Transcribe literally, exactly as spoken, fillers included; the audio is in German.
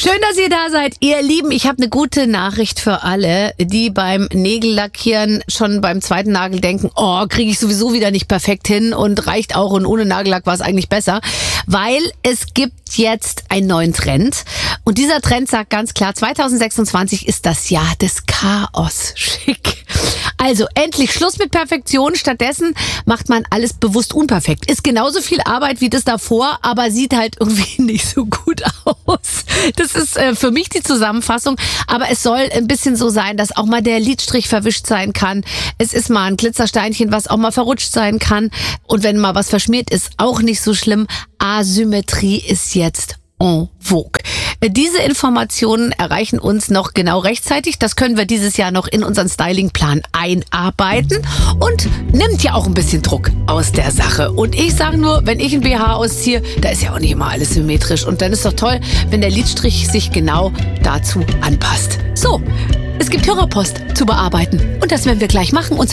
Schön, dass ihr da seid, ihr Lieben. Ich habe eine gute Nachricht für alle, die beim Nägellackieren schon beim zweiten Nagel denken, oh, kriege ich sowieso wieder nicht perfekt hin und reicht auch und ohne Nagellack war es eigentlich besser. Weil es gibt jetzt einen neuen Trend und dieser Trend sagt ganz klar, zwanzig sechsundzwanzig ist das Jahr des Chaos. Schick. Also endlich Schluss mit Perfektion. Stattdessen macht man alles bewusst unperfekt. Ist genauso viel Arbeit wie das davor, aber sieht halt irgendwie nicht so gut aus. Das ist äh, für mich die Zusammenfassung. Aber es soll ein bisschen so sein, dass auch mal der Lidstrich verwischt sein kann. Es ist mal ein Glitzersteinchen, was auch mal verrutscht sein kann. Und wenn mal was verschmiert ist, auch nicht so schlimm. Asymmetrie ist jetzt en vogue. Diese Informationen erreichen uns noch genau rechtzeitig. Das können wir dieses Jahr noch in unseren Stylingplan einarbeiten und nimmt ja auch ein bisschen Druck aus der Sache. Und ich sage nur, wenn ich ein B H ausziehe, da ist ja auch nicht immer alles symmetrisch. Und dann ist doch toll, wenn der Lidstrich sich genau dazu anpasst. So, es gibt Hörerpost zu bearbeiten. Und das werden wir gleich machen. Und zwar